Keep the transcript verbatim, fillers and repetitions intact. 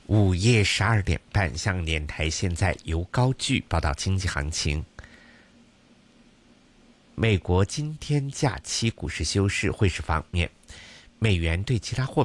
午夜十二点半，香港电台现在由高句报道经济行情。美国今天假期股市休市，汇市方面，美元对其他货